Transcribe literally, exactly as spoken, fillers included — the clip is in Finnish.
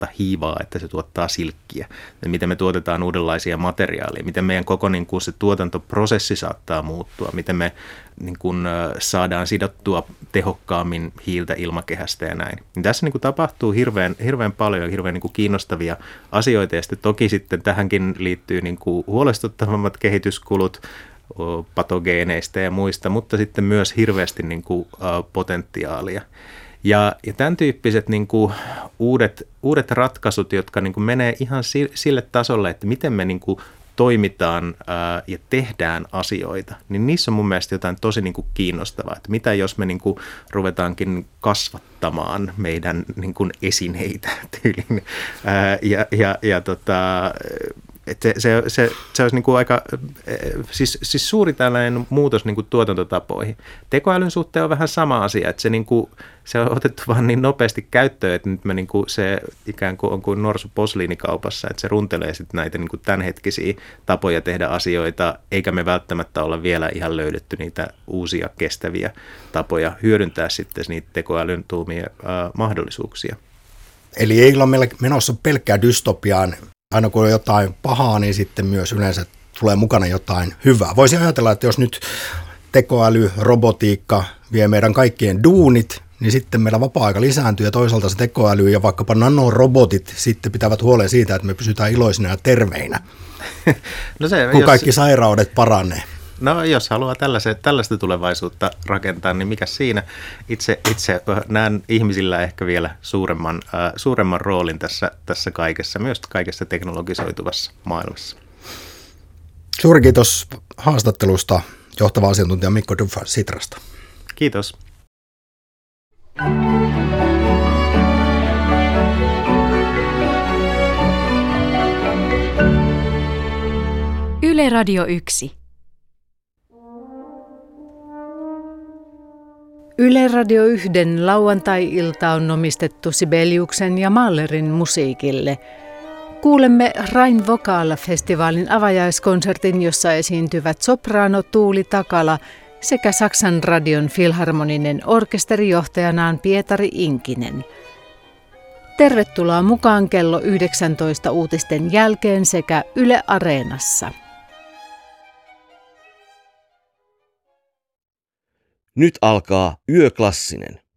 hiivaa, että se tuottaa silkkiä. Ja miten me tuotetaan uudenlaisia materiaaleja, miten meidän koko niin kuin se tuotantoprosessi saattaa muuttua, miten me niin kuin, saadaan sidottua tehokkaammin hiiltä ilmakehästä ja näin. Niin tässä niin kuin tapahtuu hirveän, hirveän paljon hirveän niin kuin kiinnostavia asioita, ja sitten toki sitten tähänkin liittyy niin kuin huolestuttavammat kehityskulut patogeeneista ja muista, mutta sitten myös hirveästi niin kuin, uh, potentiaalia. Ja, ja tämän tyyppiset niin kuin, uudet, uudet ratkaisut, jotka niin kuin, menee ihan sille tasolle, että miten me niin kuin, toimitaan ää, ja tehdään asioita, niin niissä on mun mielestä jotain tosi niin kuin, kiinnostavaa. Että mitä jos me niin kuin, ruvetaankin kasvattamaan meidän niin kuin, esineitä tyyliin. Ää, ja ja, ja tota, että se, se, se, se olisi niin kuin aika, siis, siis suuri tällainen muutos niin kuin tuotantotapoihin. Tekoälyn suhteen on vähän sama asia, että se, niin kuin, se on otettu vaan niin nopeasti käyttöön, että nyt me niin kuin se ikään kuin on kuin norsu posliinikaupassa, että se runtelee sitten näitä niin kuin tämänhetkisiä tapoja tehdä asioita, eikä me välttämättä olla vielä ihan löydetty niitä uusia kestäviä tapoja hyödyntää sitten niitä tekoälyn tuomia äh, mahdollisuuksia. Eli ei ole menossa pelkkää dystopiaan. Aina kun on jotain pahaa, niin sitten myös yleensä tulee mukana jotain hyvää. Voisin ajatella, että jos nyt tekoäly, robotiikka vie meidän kaikkien duunit, niin sitten meillä vapaa-aika lisääntyy ja toisaalta se tekoäly ja vaikkapa nanorobotit sitten pitävät huolen siitä, että me pysytään iloisina ja terveinä, no se, kun jos, kaikki sairaudet paranee. No jos haluaa tällaista tulevaisuutta rakentaa, niin mikä siinä? Itse, itse näen ihmisillä ehkä vielä suuremman, äh, suuremman roolin tässä, tässä kaikessa, myös kaikessa teknologisoituvassa maailmassa. Suuri kiitos haastattelusta, johtava asiantuntija Mikko Duffa Sitrasta. Kiitos. Yle Radio yksi. Yle Radio yhden lauantai-ilta on omistettu Sibeliuksen ja Mahlerin musiikille. Kuulemme Rain Vocal-festivaalin avajaiskonsertin, jossa esiintyvät sopraano Tuuli Takala sekä Saksan radion filharmoninen orkesteri johtajanaan Pietari Inkinen. Tervetuloa mukaan kello yhdeksäntoista uutisten jälkeen sekä Yle Areenassa. Nyt alkaa Yöklassinen.